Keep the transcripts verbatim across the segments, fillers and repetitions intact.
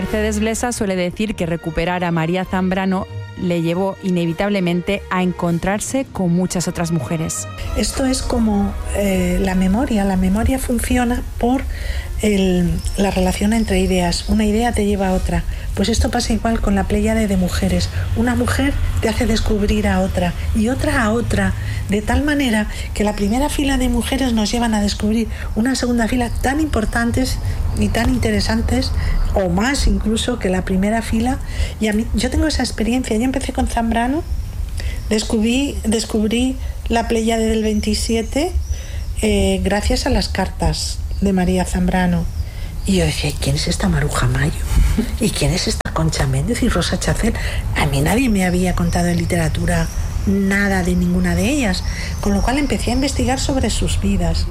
Mercedes Blesa suele decir que recuperar a María Zambrano le llevó inevitablemente a encontrarse con muchas otras mujeres. Esto es como eh, la memoria. La memoria funciona por el, la relación entre ideas. Una idea te lleva a otra. Pues esto pasa igual con la pléyade de mujeres. Una mujer te hace descubrir a otra y otra a otra, de tal manera que la primera fila de mujeres nos llevan a descubrir una segunda fila tan importantes y tan interesantes, o más incluso que la primera fila. Y a mí, yo tengo esa experiencia. Yo empecé con Zambrano, descubrí, descubrí la pléyade del veintisiete eh, gracias a las cartas de María Zambrano. Y yo decía, ¿quién es esta Maruja Mayo? ¿Y quién es esta Concha Méndez y Rosa Chacel? A mí nadie me había contado en literatura nada de ninguna de ellas, con lo cual empecé a investigar sobre sus vidas.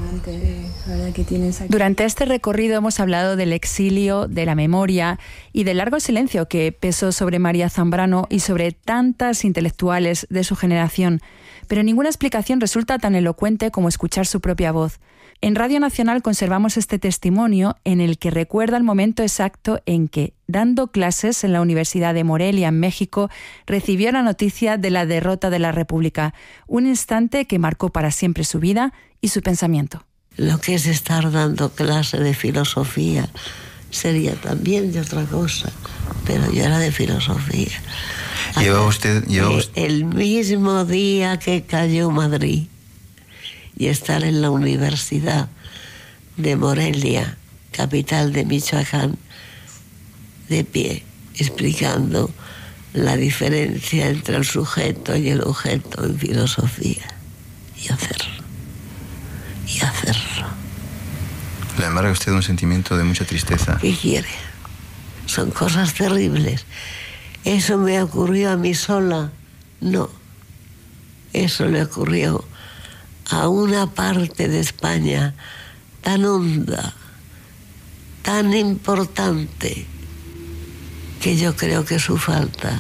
Durante este recorrido hemos hablado del exilio, de la memoria y del largo silencio que pesó sobre María Zambrano y sobre tantas intelectuales de su generación, pero ninguna explicación resulta tan elocuente como escuchar su propia voz. En Radio Nacional conservamos este testimonio en el que recuerda el momento exacto en que, dando clases en la Universidad de Morelia, en México, recibió la noticia de la derrota de la República, un instante que marcó para siempre su vida y su pensamiento. Lo que es estar dando clase de filosofía sería también de otra cosa, pero yo era de filosofía. ¿Lleva usted, lleva usted? El mismo día que cayó Madrid, y estar en la Universidad de Morelia, capital de Michoacán, de pie, explicando la diferencia entre el sujeto y el objeto en filosofía. Y hacerlo. Y hacerlo. Le embarga usted un sentimiento de mucha tristeza. ¿Qué quiere? Son cosas terribles. ¿Eso me ocurrió a mí sola? No. Eso le ocurrió a una parte de España tan honda, tan importante, que yo creo que su falta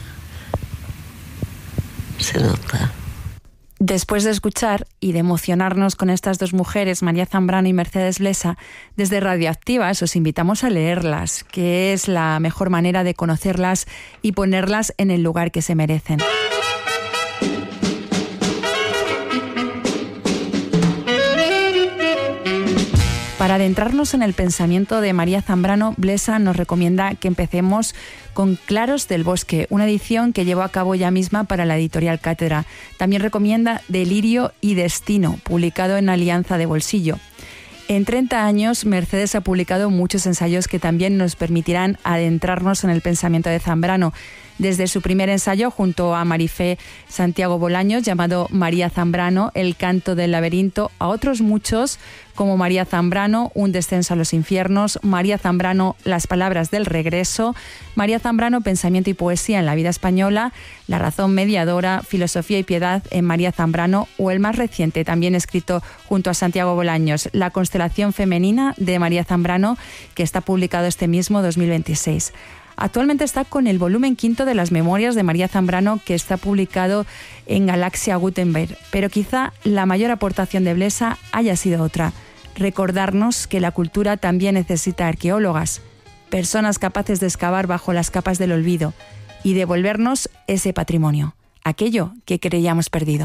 se nota. Después de escuchar y de emocionarnos con estas dos mujeres, María Zambrano y Mercedes Blesa, desde Radioactivas os invitamos a leerlas, que es la mejor manera de conocerlas y ponerlas en el lugar que se merecen. Para adentrarnos en el pensamiento de María Zambrano, Blesa nos recomienda que empecemos con Claros del Bosque, una edición que llevó a cabo ella misma para la editorial Cátedra. También recomienda Delirio y Destino, publicado en Alianza de Bolsillo. En treinta años, Mercedes ha publicado muchos ensayos que también nos permitirán adentrarnos en el pensamiento de Zambrano. Desde su primer ensayo junto a Marifé Santiago Bolaños, llamado María Zambrano, El canto del laberinto, a otros muchos como María Zambrano, Un descenso a los infiernos, María Zambrano, Las palabras del regreso, María Zambrano, Pensamiento y poesía en la vida española, La razón mediadora, Filosofía y piedad en María Zambrano, o el más reciente, también escrito junto a Santiago Bolaños, La constelación femenina de María Zambrano, que está publicado este mismo dos mil veintiséis. Actualmente está con el volumen quinto de las Memorias de María Zambrano, que está publicado en Galaxia Gutenberg. Pero quizá la mayor aportación de Blesa haya sido otra: recordarnos que la cultura también necesita arqueólogas, personas capaces de excavar bajo las capas del olvido y devolvernos ese patrimonio, aquello que creíamos perdido.